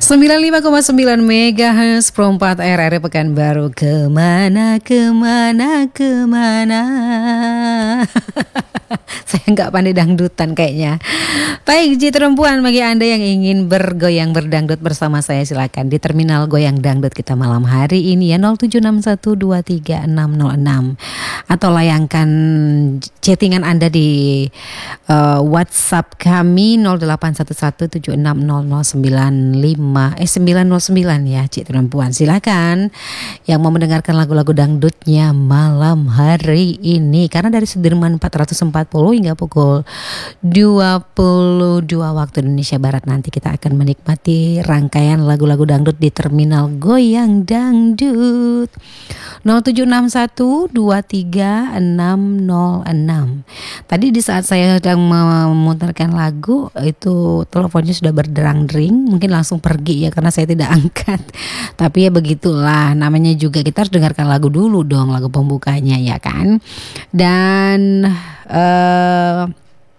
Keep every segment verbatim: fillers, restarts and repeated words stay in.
sembilan puluh lima koma sembilan megahertz Pro empat R R I Pekanbaru. Kemana, kemana, kemana. Saya nggak pandai dangdutan kayaknya. Baik, Ci Perempuan, bagi Anda yang ingin bergoyang berdangdut bersama saya, silakan di terminal goyang dangdut kita malam hari ini ya, nol tujuh enam satu dua tiga enam nol enam, atau layangkan chattingan Anda di uh, WhatsApp kami nol delapan satu satu tujuh enam nol nol sembilan lima eh sembilan nol sembilan ya, Ci Perempuan. Silakan yang mau mendengarkan lagu-lagu dangdutnya malam hari ini, karena dari Sudirman empat ratus empat puluh hingga pukul dua puluh dua waktu Indonesia Barat nanti kita akan menikmati rangkaian lagu-lagu dangdut di terminal goyang dangdut. Nol tujuh enam satu dua tiga enam nol enam. Tadi di saat saya sedang memutarkan lagu itu teleponnya sudah berderang-dering, mungkin langsung pergi ya karena saya tidak angkat. Tapi ya begitulah, namanya juga kita harus dengarkan lagu dulu dong, lagu pembukanya ya kan. Dan uh,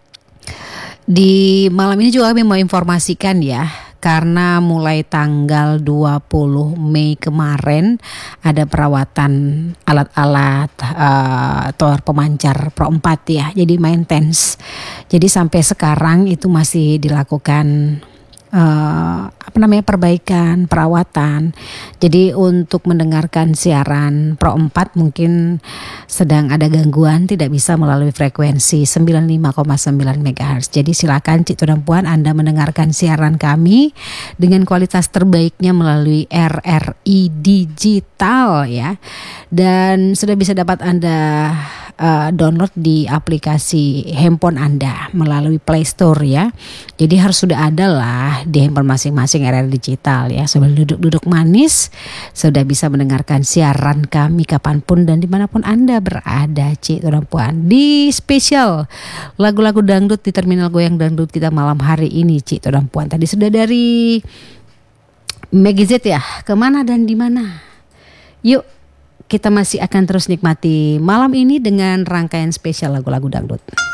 di malam ini juga kami mau informasikan ya, karena mulai tanggal dua puluh Mei kemarin ada perawatan alat-alat uh, tower pemancar Pro empat ya, jadi maintenance. Jadi sampai sekarang itu masih dilakukan Uh, apa namanya perbaikan, perawatan. Jadi untuk mendengarkan siaran Pro empat mungkin sedang ada gangguan, tidak bisa melalui frekuensi sembilan puluh lima koma sembilan megahertz. Jadi silakan Cik Perempuan Anda mendengarkan siaran kami dengan kualitas terbaiknya melalui R R I digital ya. Dan sudah bisa dapat Anda uh, download di aplikasi handphone Anda melalui Play Store ya. Jadi harus sudah ada lah di handphone masing-masing R R digital ya. Sambil duduk-duduk manis sudah bisa mendengarkan siaran kami kapanpun dan dimanapun Anda berada, Cik Perempuan. Di spesial lagu-lagu dangdut di terminal goyang dangdut kita malam hari ini, Cik Perempuan. Tadi sudah dari Maggie Z ya, kemana dan di mana. Yuk kita masih akan terus nikmati malam ini dengan rangkaian spesial lagu-lagu dangdut.